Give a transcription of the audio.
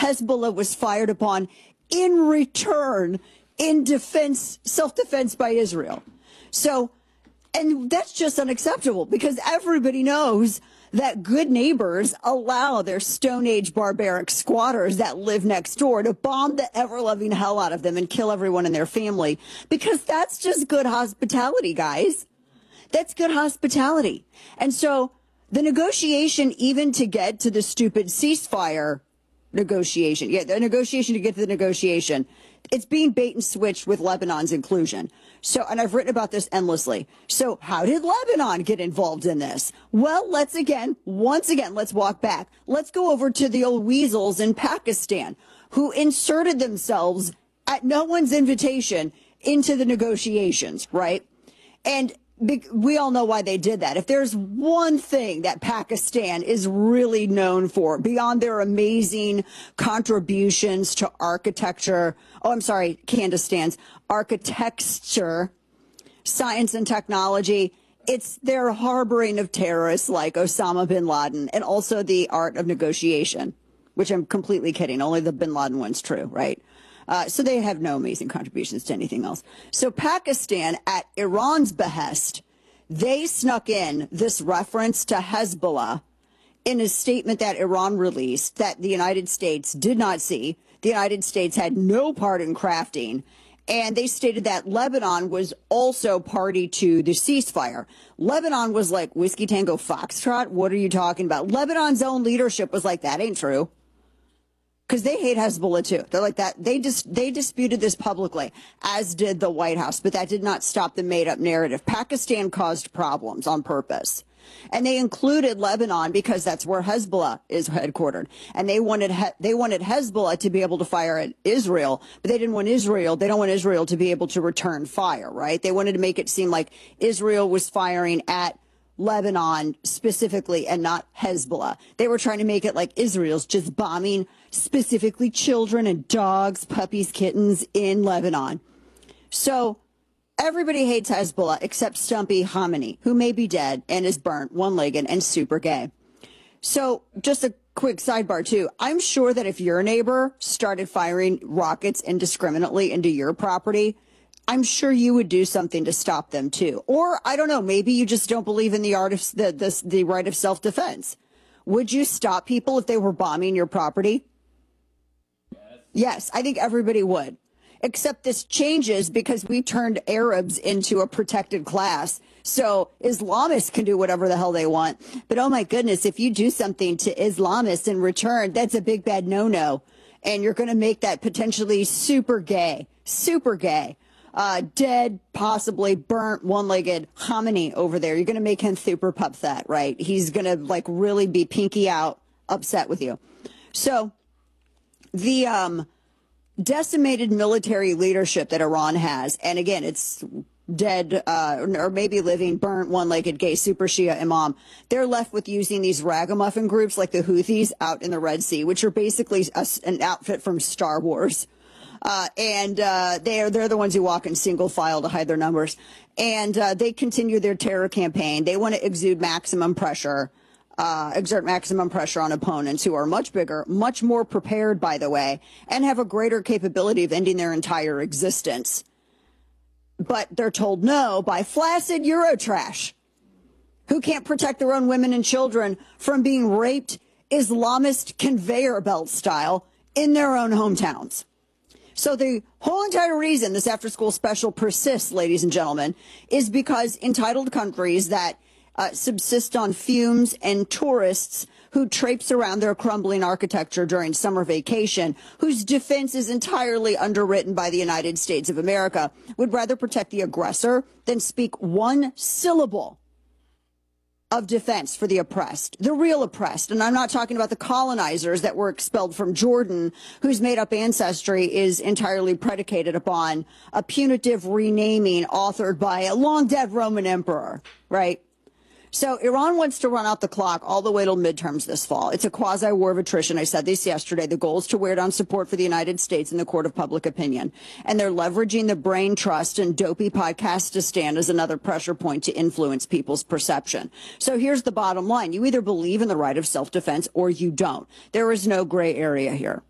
Hezbollah was fired upon in return in defense, self-defense by Israel. So, and that's just unacceptable because everybody knows that good neighbors allow their Stone Age barbaric squatters that live next door to bomb the ever-loving hell out of them and kill everyone in their family, because that's just good hospitality, guys. That's good hospitality. And so the negotiation, even to get to the stupid ceasefire negotiation, the negotiation to get to the negotiation, it's being bait and switched with Lebanon's inclusion. So, and I've written about this endlessly. So how did Lebanon get involved in this? Well, once again, let's walk back. Let's go over to the old weasels in Pakistan who inserted themselves at no one's invitation into the negotiations, right? And we all know why they did that. If there's one thing that Pakistan is really known for, beyond their amazing contributions to architecture, Kandistan's architecture, science and technology, it's their harboring of terrorists like Osama bin Laden, and also the art of negotiation, which I'm completely kidding. Only the bin Laden one's true, right? So they have no amazing contributions to anything else. So Pakistan, at Iran's behest, they snuck in this reference to Hezbollah in a statement that Iran released that the United States did not see. The United States had no part in crafting. And they stated that Lebanon was also party to the ceasefire. Lebanon was like, Whiskey Tango Foxtrot? What are you talking about? Lebanon's own leadership was like, that ain't true. Because they hate Hezbollah, too. They're like that. They disputed this publicly, as did the White House. But that did not stop the made-up narrative. Pakistan caused problems on purpose. And they included Lebanon because that's where Hezbollah is headquartered. And they wanted Hezbollah to be able to fire at Israel. But they didn't want Israel. They don't want Israel to be able to return fire, right? They wanted to make it seem like Israel was firing at Lebanon specifically and not Hezbollah. They were trying to make it like Israel's just bombing specifically children and dogs, puppies, kittens in Lebanon. So everybody hates Hezbollah except Stumpy Khamenei, who may be dead and is burnt, one-legged, and super gay. So just a quick sidebar, too. I'm sure that if your neighbor started firing rockets indiscriminately into your property, I'm sure you would do something to stop them, too. Or, I don't know, maybe you just don't believe in the art of the right of self-defense. Would you stop people if they were bombing your property? Yes, I think everybody would. Except this changes because we turned Arabs into a protected class. So Islamists can do whatever the hell they want. But oh my goodness, if you do something to Islamists in return, that's a big bad no-no. And you're going to make that potentially super gay. Dead, possibly burnt, one-legged Khamenei over there. You're going to make him super upset, right? He's going to like really be pinky out upset with you. So the decimated military leadership that Iran has, and again, it's dead or maybe living, burnt, one-legged gay super Shia imam, they're left with using these ragamuffin groups like the Houthis out in the Red Sea, which are basically an outfit from Star Wars. They're the ones who walk in single file to hide their numbers. And they continue their terror campaign. They want to exert maximum pressure on opponents who are much bigger, much more prepared, by the way, and have a greater capability of ending their entire existence. But they're told no by flaccid Eurotrash, who can't protect their own women and children from being raped Islamist conveyor belt style in their own hometowns. So the whole entire reason this after-school special persists, ladies and gentlemen, is because entitled countries that subsist on fumes and tourists who traipse around their crumbling architecture during summer vacation, whose defense is entirely underwritten by the United States of America, would rather protect the aggressor than speak one syllable of defense for the oppressed, the real oppressed. And I'm not talking about the colonizers that were expelled from Jordan, whose made-up ancestry is entirely predicated upon a punitive renaming authored by a long-dead Roman emperor, right? So Iran wants to run out the clock all the way till midterms this fall. It's a quasi-war of attrition. I said this yesterday. The goal is to wear down support for the United States in the court of public opinion. And they're leveraging the brain trust and dopey Podcastistan as another pressure point to influence people's perception. So here's the bottom line. You either believe in the right of self-defense or you don't. There is no gray area here.